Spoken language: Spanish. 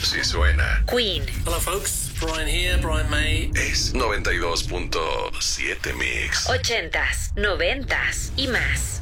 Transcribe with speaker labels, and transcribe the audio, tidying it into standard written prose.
Speaker 1: Así suena.
Speaker 2: Queen.
Speaker 3: Hello, folks. Brian here, Brian May.
Speaker 1: Es 92.7 Mix.
Speaker 2: 80s, 90s y más.